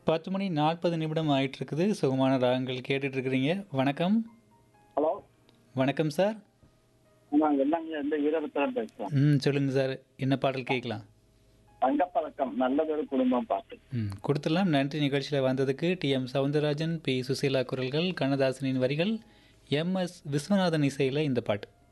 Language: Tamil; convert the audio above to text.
10 மணி 40 நிமிடம் ஆயிட்டிருக்குது. சுகமான ராகங்கள் கேட்டுட்டு இருக்கிறீங்க. வணக்கம். ஹலோ. வணக்கம் சார். நான் வெள்ளாங்க இந்த வீரபத்திரம் பேசுறேன். சொல்லுங்க சார். என்ன பாடல் கேட்கலாம்? தங்கப்பதக்கம் நல்லதொரு குடும்பம் பாட்டு. கொடுத்துடலாம். நன்றி நிகழ்ச்சியில் வந்ததுக்கு. டி.எம். சவுந்தரராஜன், பி. சுசீலா குரல்கள், கண்ணதாசனின் வரிகள், எம்.எஸ். விஸ்வநாதன் இசையில் இந்த பாட்டு.